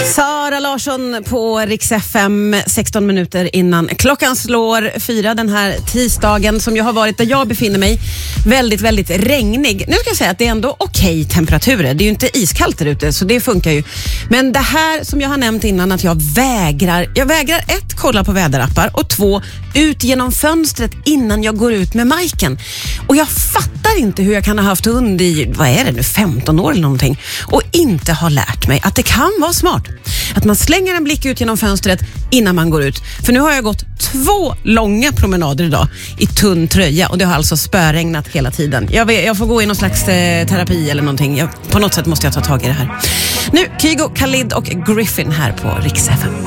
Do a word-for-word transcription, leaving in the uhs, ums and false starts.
Sara Larsson på Rix F M, sexton minuter innan klockan slår fyra den här tisdagen som jag har varit där jag befinner mig. Väldigt, väldigt regnig. Nu ska jag säga att det är ändå okej temperaturer. Det är ju inte iskallt där ute, så det funkar ju. Men det här som jag har nämnt innan, att jag vägrar. Jag vägrar ett, kolla på väderappar, och två, ut genom fönstret innan jag går ut med miken. Och jag fattar inte hur jag kan ha haft hund i, vad är det nu, femton år eller någonting, och inte ha lärt mig att det kan vara smart att man slänger en blick ut genom fönstret innan man går ut. För nu har jag gått två långa promenader idag i tunn tröja, och det har alltså spöregnat hela tiden. Jag, vet, jag får gå i någon slags eh, terapi eller någonting. Jag, på något sätt måste jag ta tag i det här. Nu, Kygo, Khalid och Griffin här på Rix F M.